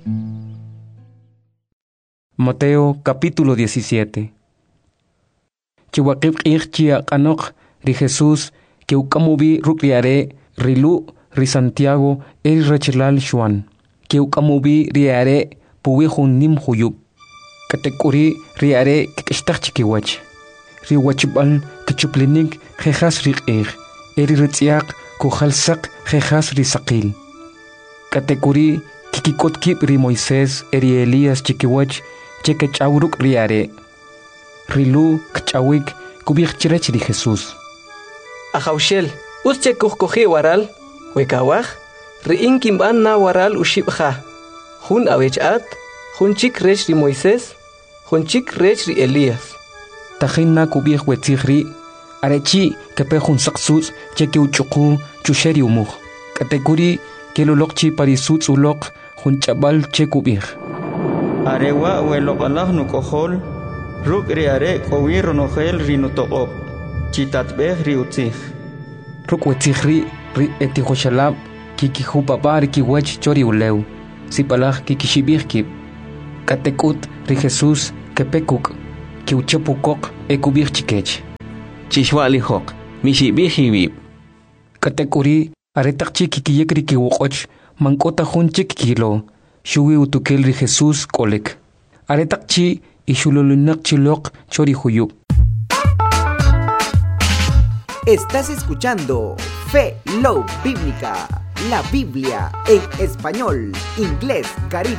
Mateo capítulo diecisiete. Chiwakib irchia kanok ri Jesús que ukamubi rukriare rilu ri Santiago el rechelal shuan que ukamubi riare puwihun nim huyub katekuri riare kikishtachkiwach riwachbal kichuplinik jejas riqir eri ritziak kujalsak jejas risaqil katekuri kikikotkip ri Moisés eri Elías chikiwach chekechawruk riare rilu kchawik kubikchirech ri Jesús Ajaushel usche kuhkohi waral wekawaj riin kimban na waral ushibja hun awechat hun chik rech ri Moisés Hunchik rech ri Elías. Tajina kubih wetzihri, arechi kepe hun saksus cheke uchuku chusheri umuk. Katekuri kelolokchi parisut ulok hun chabal che kubih. Arewa welok Allah nukohol, Ruk riare kowi ronogel rinutoqop. Chitatbeh riutzih. Ruk wetzihri ri etihoshalab kikihu papar kiwach chori uleu. Sipalaj kikishibihkib. Katekut ri Jesús kepekuk. Kiuchepukok ekubih chikech. Chishwalihok. Mishibihibib. Katekuri aretakchi kikiyekri kiwokoch. Mankota hunchik kilo. Shuwi utukel ri Jesús kolek. Aretakchi ishululunak chilok chori huyub. Estás escuchando Fe Love Bíblica, la Biblia en español, inglés, caribe.